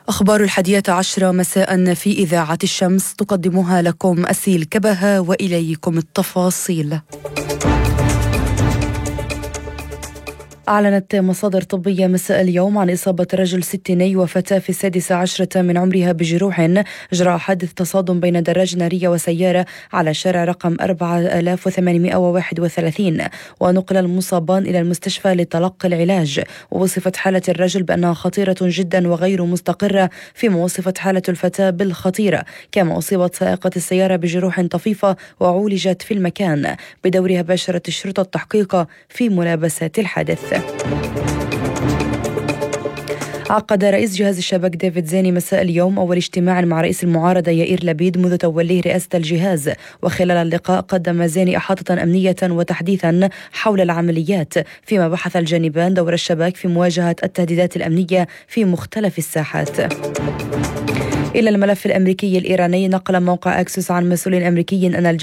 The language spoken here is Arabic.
أخبار 11 مساء في إذاعة الشمس، تقدمها لكم أسيل كبهة، وإليكم التفاصيل. أعلنت مصادر طبية مساء اليوم عن إصابة رجل ستيني وفتاة في 16 من عمرها بجروح جراء حادث تصادم بين دراجة نارية وسيارة على شارع رقم 4831، ونقل المصابان إلى المستشفى لتلقي العلاج. ووصفت حالة الرجل بأنها خطيرة جدا وغير مستقرة، فيما وصفت حالة الفتاة بالخطيرة. كما أصيبت سائقة السيارة بجروح طفيفة وعولجت في المكان. بدورها باشرت الشرطة التحقيق في ملابسات الحادث. عقد رئيس جهاز الشبك ديفيد زيني مساء اليوم أول اجتماع مع رئيس المعارضة يائير لبيد منذ توليه رئاسة الجهاز. وخلال اللقاء قدم زيني إحاطة أمنية وتحديثا حول العمليات، فيما بحث الجانبان دور الشباك في مواجهة التهديدات الأمنية في مختلف الساحات. إلى الملف الأمريكي الإيراني، نقل موقع أكسوس عن مسؤول أمريكي أن